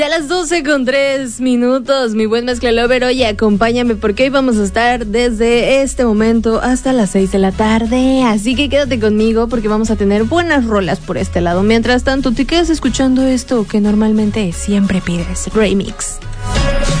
A las 12:03, mi buen mezcla lover, oye, acompáñame porque hoy vamos a estar desde este momento hasta las 6 de la tarde, así que quédate conmigo porque vamos a tener buenas rolas por este lado. Mientras tanto, te quedas escuchando esto que normalmente siempre pides, Remix.